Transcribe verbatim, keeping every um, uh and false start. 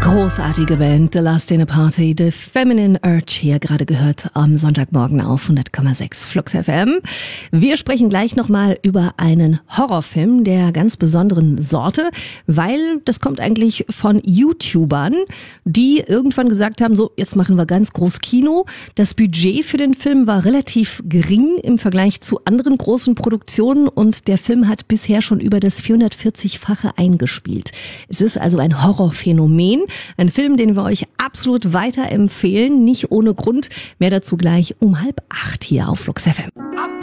Großartige Band, The Last in a Party, The Feminine Urge, hier gerade gehört am Sonntagmorgen auf hundert Komma sechs Flux F M. Wir sprechen gleich nochmal über einen Horrorfilm der ganz besonderen Sorte, weil das kommt eigentlich von YouTubern, die irgendwann gesagt haben, so, jetzt machen wir ganz groß Kino. Das Budget für den Film war relativ gering im Vergleich zu anderen großen Produktionen und der Film hat bisher schon über das vierhundertvierzig-fache eingespielt. Es ist also ein Horrorphänomen. Ein Film, den wir euch absolut weiterempfehlen, nicht ohne Grund. Mehr dazu gleich um halb acht hier auf Flux F M.